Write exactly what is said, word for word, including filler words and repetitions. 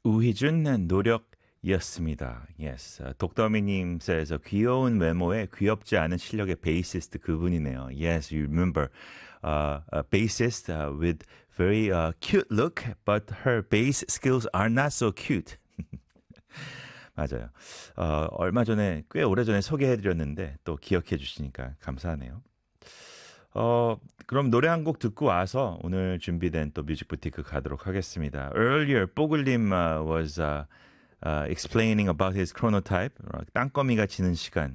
우희준 노력이었습니다. Yes. 독더미님 says 귀여운 외모에 귀엽지 않은 실력의 베이시스트 그분이네요. Yes, you remember uh, a bassist uh, with very uh, cute look, but her bass skills are not so cute. 맞아요. 어, 얼마 전에 꽤 오래전에 소개해드렸는데 또 기억해 주시니까 감사하네요. 어, 그럼 노래 한 곡 듣고 와서 오늘 준비된 또 뮤직 부티크 가도록 하겠습니다. Earlier, 뽀글님 uh, was uh, uh, explaining about his chronotype. 땅거미가 지는 시간.